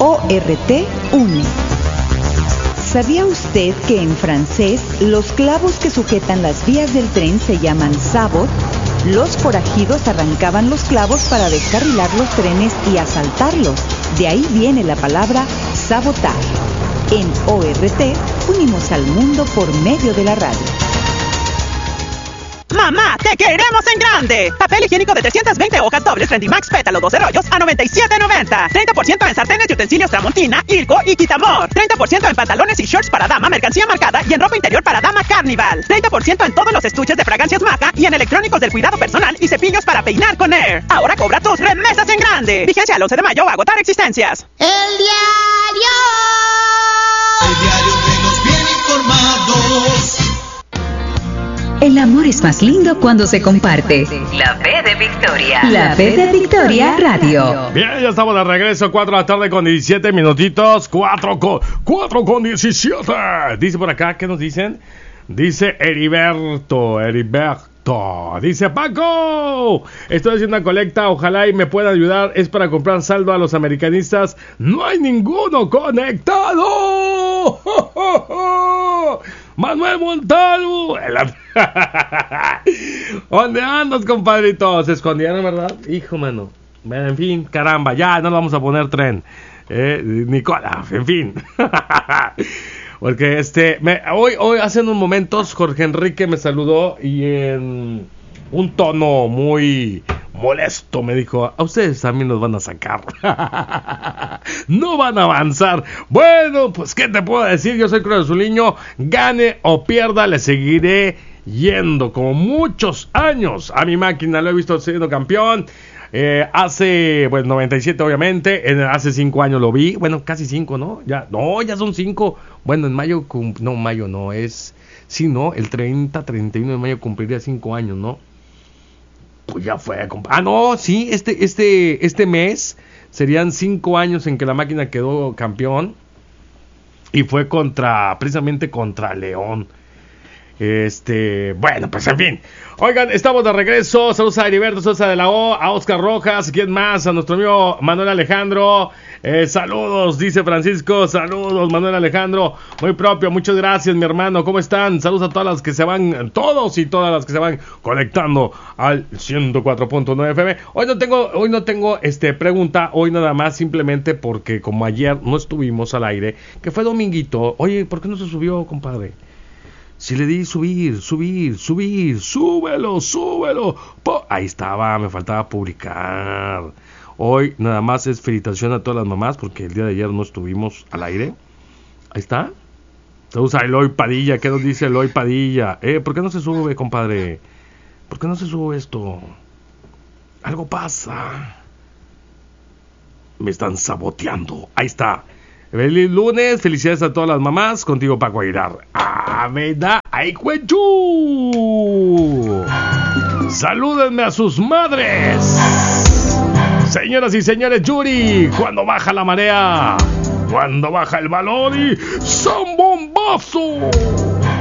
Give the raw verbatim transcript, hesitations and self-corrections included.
O R T une. ¿Sabía usted que en francés los clavos que sujetan las vías del tren se llaman sabot? Los forajidos arrancaban los clavos para descarrilar los trenes y asaltarlos. De ahí viene la palabra sabotar. En O R T unimos al mundo por medio de la radio. ¡Mamá, te queremos en grande! Papel higiénico de trescientas veinte hojas dobles Rendimax Pétalo doce rollos a noventa y siete noventa. treinta por ciento en sartenes y utensilios Tramontina, Ilco y Quitamor. treinta por ciento en pantalones y shorts para dama, mercancía marcada y en ropa interior para dama Carnival. treinta por ciento en todos los estuches de fragancias Maca y en electrónicos del cuidado personal y cepillos para peinar con Air. Ahora cobra tus remesas en grande. Vigencia al once de mayo, agotar existencias. El diario. El diario que nos viene informados. El amor es más lindo cuando se comparte. La B de Victoria. La B de Victoria Radio. Bien, ya estamos de regreso. cuatro de la tarde con diecisiete minutitos. cuatro con, cuatro con diecisiete. Dice por acá, ¿qué nos dicen? Dice Heriberto. Heriberto. Dice Paco. Estoy haciendo una colecta. Ojalá y me pueda ayudar. Es para comprar saldo a los americanistas. No hay ninguno conectado. ¡Oh, oh, oh! Manuel Montalvo. ¿Dónde andas, compadrito? Se escondieron, ¿verdad? Hijo, mano. Bueno, en fin, caramba, ya no vamos a poner tren. Eh, Nicola, en fin. Porque este, me, hoy, hoy, hace unos momentos, Jorge Enrique me saludó y en un tono muy molesto me dijo: a ustedes también los van a sacar. No van a avanzar. Bueno, pues qué te puedo decir, yo soy Cruz Azuliño, gane o pierda, le seguiré yendo como muchos años a mi máquina. Lo he visto siendo campeón. Eh, hace, pues, noventa y siete obviamente, en, hace cinco años lo vi, bueno, casi cinco, ¿no? Ya, no, ya son cinco. Bueno, en mayo, cum, no, mayo no, es, sí, ¿no? El treinta, treinta y uno de mayo cumpliría cinco años, ¿no? Pues ya fue, comp- ah, no, sí, este, este, este mes serían cinco años en que la máquina quedó campeón y fue contra, precisamente contra León. Este, bueno, pues en fin. Oigan, estamos de regreso. Saludos a Heriberto Sosa de la O, a Oscar Rojas, ¿quién más? A nuestro amigo Manuel Alejandro. Eh, saludos, dice Francisco. Saludos, Manuel Alejandro. Muy propio, muchas gracias, mi hermano. ¿Cómo están? Saludos a todas las que se van, todos y todas las que se van conectando al ciento cuatro punto nueve F M. Hoy no tengo, hoy no tengo este pregunta, hoy nada más, simplemente porque como ayer no estuvimos al aire, que fue dominguito. Oye, ¿por qué no se subió, compadre? Si le di subir, subir, subir, súbelo, súbelo. Po- Ahí estaba, me faltaba publicar. Hoy nada más es felicitación a todas las mamás porque el día de ayer no estuvimos al aire. Ahí está. Saludos a Eloy Padilla. ¿Qué nos dice Eloy Padilla? Eh, ¿por qué no se sube, compadre? ¿Por qué no se sube esto? Algo pasa. Me están saboteando. Ahí está. Feliz lunes, felicidades a todas las mamás. Contigo, Paco Aguilar. ¡Ah, me da! ¡Ay, cuenchu! ¡Salúdenme a sus madres! Señoras y señores, Yuri, cuando baja la marea, cuando baja el balón y ¡zambombazo!